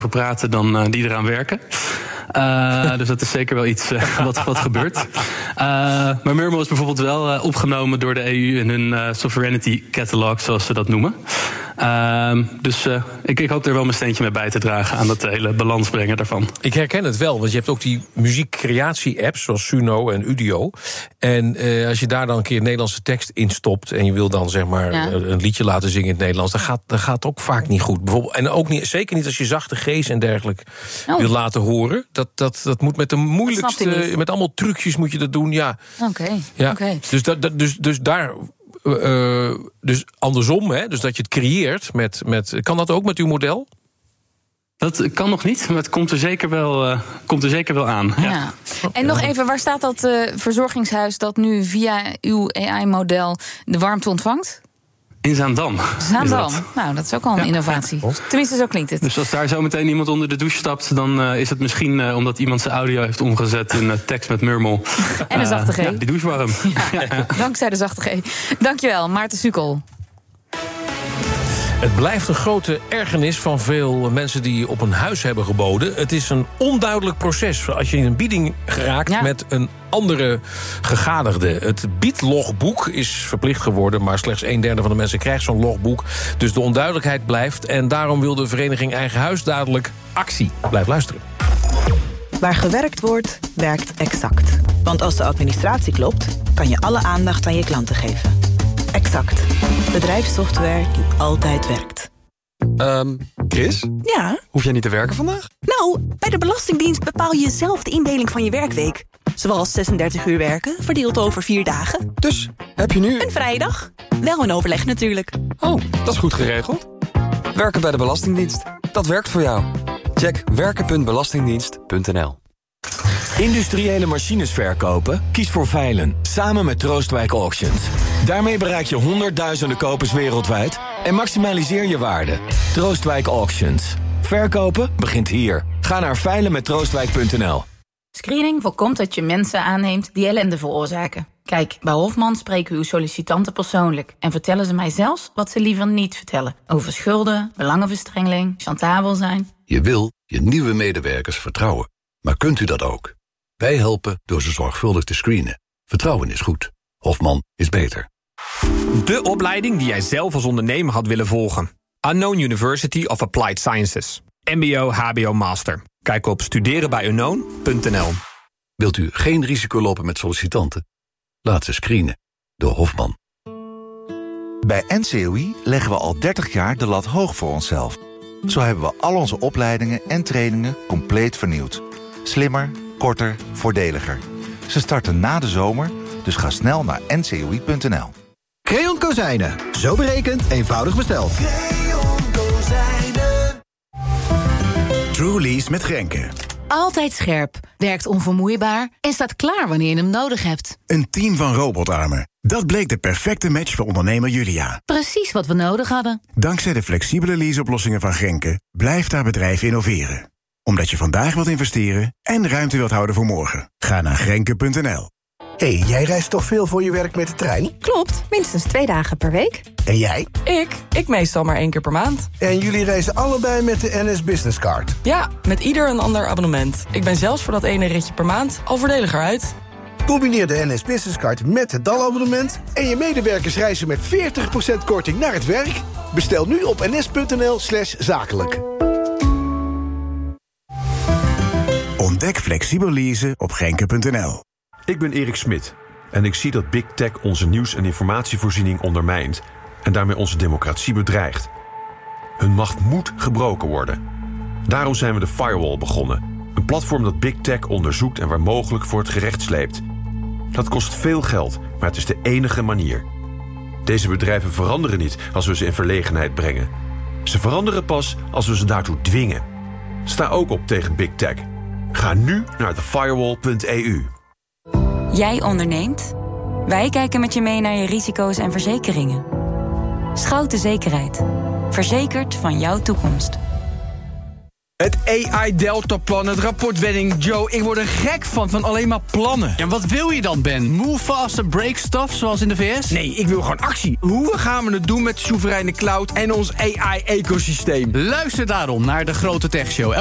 praten dan die eraan werken. Dus dat is zeker wel iets wat gebeurt. Maar Murmel is bijvoorbeeld wel opgenomen door de EU in hun Sovereignty Catalog, zoals ze dat noemen. Dus ik hoop er wel mijn steentje mee bij te dragen aan dat hele balans brengen daarvan. Ik herken het wel, want je hebt ook die muziekcreatie-apps zoals Suno en Udio. En als je daar dan een keer Nederlandse tekst in stopt en je wil dan zeg maar een liedje laten zingen in het Nederlands, dan gaat het ook vaak niet goed. Bijvoorbeeld, en ook niet, zeker niet als je zachte G's en dergelijke wil laten horen. Dat moet met de moeilijkste, met allemaal trucjes moet je dat doen. Ja. Oké. Dus daar. Dus andersom, hè, dus dat je het creëert met. Kan dat ook met uw model? Dat kan nog niet, maar het komt er zeker wel aan. Ja. En nog even, waar staat dat verzorgingshuis dat nu via uw AI-model de warmte ontvangt? In Zaandam. Nou, dat is ook al een innovatie. Tenminste, zo klinkt het. Dus als daar zo meteen iemand onder de douche stapt, dan is het misschien omdat iemand zijn audio heeft omgezet in tekst met Murmel. En een zachte G. Ja, die douche warm. Ja. Dankzij de zachte G. Dankjewel, Maarten Sukkel. Het blijft een grote ergernis van veel mensen die op een huis hebben geboden. Het is een onduidelijk proces als je in een bieding geraakt met een andere gegadigde. Het biedlogboek is verplicht geworden, maar slechts 1/3 van de mensen krijgt zo'n logboek. Dus de onduidelijkheid blijft en daarom wil de vereniging Eigen Huis dadelijk actie. Blijf luisteren. Waar gewerkt wordt, werkt Exact. Want als de administratie klopt, kan je alle aandacht aan je klanten geven. Exact. Bedrijfssoftware die altijd werkt. Chris? Ja? Hoef jij niet te werken vandaag? Nou, bij de Belastingdienst bepaal je zelf de indeling van je werkweek. Zoals 36 uur werken, verdeeld over 4 dagen. Dus, heb je nu een vrije dag? Wel een overleg natuurlijk. Oh, dat is goed geregeld. Werken bij de Belastingdienst. Dat werkt voor jou. Check werken.belastingdienst.nl. Industriële machines verkopen? Kies voor Veilen, samen met Troostwijk Auctions. Daarmee bereik je honderdduizenden kopers wereldwijd en maximaliseer je waarde. Troostwijk Auctions. Verkopen begint hier. Ga naar veilenmettroostwijk.nl. Screening voorkomt dat je mensen aanneemt die ellende veroorzaken. Kijk, bij Hofman spreken we uw sollicitanten persoonlijk en vertellen ze mij zelfs wat ze liever niet vertellen. Over schulden, belangenverstrengeling, chantabel zijn. Je wil je nieuwe medewerkers vertrouwen. Maar kunt u dat ook? Wij helpen door ze zorgvuldig te screenen. Vertrouwen is goed. Hofman is beter. De opleiding die jij zelf als ondernemer had willen volgen. Unknown University of Applied Sciences. MBO, HBO, Master. Kijk op studerenbijunknown.nl. Wilt u geen risico lopen met sollicitanten? Laat ze screenen door Hofman. Bij NCOI leggen we al 30 jaar de lat hoog voor onszelf. Zo hebben we al onze opleidingen en trainingen compleet vernieuwd. Slimmer, korter, voordeliger. Ze starten na de zomer, dus ga snel naar ncoi.nl. Creon Kozijnen. Zo berekend, eenvoudig besteld. Creon Kozijnen. TrueLease met Grenke. Altijd scherp, werkt onvermoeibaar en staat klaar wanneer je hem nodig hebt. Een team van robotarmen. Dat bleek de perfecte match voor ondernemer Julia. Precies wat we nodig hadden. Dankzij de flexibele leaseoplossingen van Grenke blijft haar bedrijf innoveren. Omdat je vandaag wilt investeren en ruimte wilt houden voor morgen. Ga naar Grenke.nl. Hey, jij reist toch veel voor je werk met de trein? Klopt, minstens 2 dagen per week. En jij? Ik meestal maar 1 keer per maand. En jullie reizen allebei met de NS Business Card? Ja, met ieder een ander abonnement. Ik ben zelfs voor dat ene ritje per maand al voordeliger uit. Combineer de NS Business Card met het DAL-abonnement... en je medewerkers reizen met 40% korting naar het werk. Bestel nu op ns.nl/zakelijk. Ontdek flexibel leasen op Grenke.nl. Ik ben Erik Smit en ik zie dat Big Tech onze nieuws- en informatievoorziening ondermijnt en daarmee onze democratie bedreigt. Hun macht moet gebroken worden. Daarom zijn we de Firewall begonnen. Een platform dat Big Tech onderzoekt en waar mogelijk voor het gerecht sleept. Dat kost veel geld, maar het is de enige manier. Deze bedrijven veranderen niet als we ze in verlegenheid brengen. Ze veranderen pas als we ze daartoe dwingen. Sta ook op tegen Big Tech. Ga nu naar thefirewall.eu. Jij onderneemt? Wij kijken met je mee naar je risico's en verzekeringen. Schouten Zekerheid. Verzekerd van jouw toekomst. Het AI-deltaplan, het rapport Wedding Joe. Ik word er gek van alleen maar plannen. Ja, wat wil je dan, Ben? Move fast and break stuff, zoals in de VS? Nee, ik wil gewoon actie. Hoe gaan we het doen met soevereine cloud en ons AI-ecosysteem? Luister daarom naar de Grote Tech Show.